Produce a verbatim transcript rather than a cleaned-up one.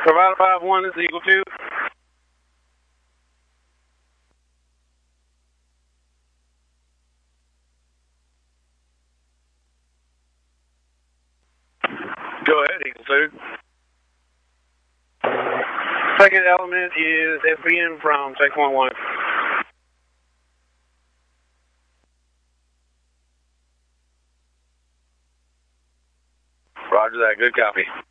Provider five one, this is Eagle two. Go ahead, Eagle two. Second element is S B N from checkpoint one. Roger that, good copy.